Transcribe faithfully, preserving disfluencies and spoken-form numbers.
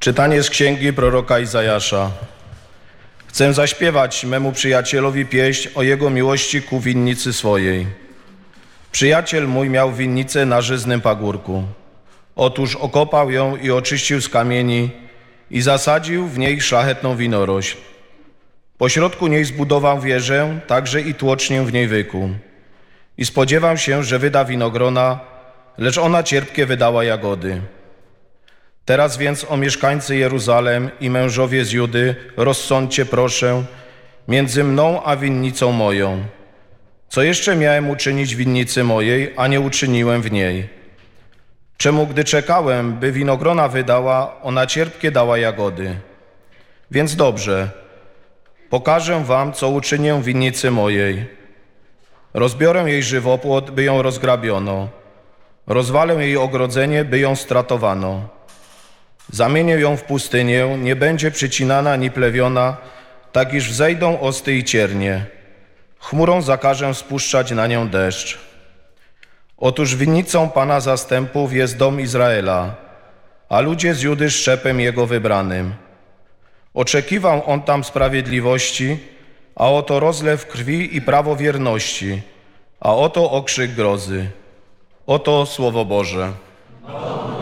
Czytanie z księgi proroka Izajasza. Chcę zaśpiewać memu przyjacielowi pieśń o jego miłości ku winnicy swojej. Przyjaciel mój miał winnicę na żyznym pagórku. Otóż okopał ją i oczyścił z kamieni i zasadził w niej szlachetną winorośl. Pośrodku niej zbudował wieżę, także i tłocznię w niej wykuł. I spodziewał się, że wyda winogrona, lecz ona cierpkie wydała jagody. Teraz więc, o mieszkańcy Jeruzalem i mężowie z Judy, rozsądźcie proszę między mną a winnicą moją. Co jeszcze miałem uczynić winnicy mojej, a nie uczyniłem w niej? Czemu, gdy czekałem, by winogrona wydała, ona cierpkie dała jagody? Więc dobrze, pokażę wam, co uczynię w winnicy mojej. Rozbiorę jej żywopłot, by ją rozgrabiono. Rozwalę jej ogrodzenie, by ją stratowano. Zamienię ją w pustynię, nie będzie przycinana ani plewiona, tak iż wzejdą osty i ciernie. Chmurą zakażę spuszczać na nią deszcz. Otóż winnicą Pana zastępów jest dom Izraela, a ludzie z Judy szczepem Jego wybranym. Oczekiwał On tam sprawiedliwości, a oto rozlew krwi i prawowierności, a oto okrzyk grozy. Oto Słowo Boże.